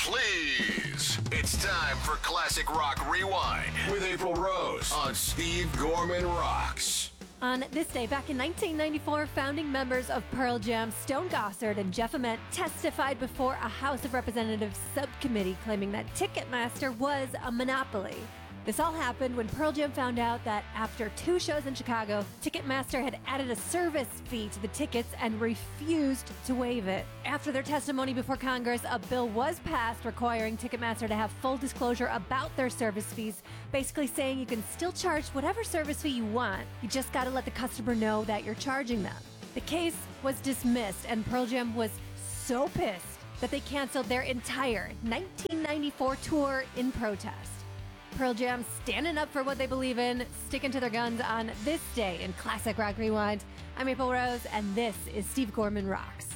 please. It's time for Classic Rock Rewind with April Rose on Steve Gorman Rocks. On this day, back in 1994, founding members of Pearl Jam, Stone Gossard and Jeff Ament, testified before a House of Representatives subcommittee claiming that Ticketmaster was a monopoly. This all happened when Pearl Jam found out that after 2 shows in Chicago, Ticketmaster had added a service fee to the tickets and refused to waive it. After their testimony before Congress, a bill was passed requiring Ticketmaster to have full disclosure about their service fees, basically saying you can still charge whatever service fee you want. You just got to let the customer know that you're charging them. The case was dismissed, and Pearl Jam was so pissed that they canceled their entire 1994 tour in protest. Pearl Jam standing up for what they believe in, sticking to their guns on this day in Classic Rock Rewind. I'm April Rose, and this is Steve Gorman Rocks.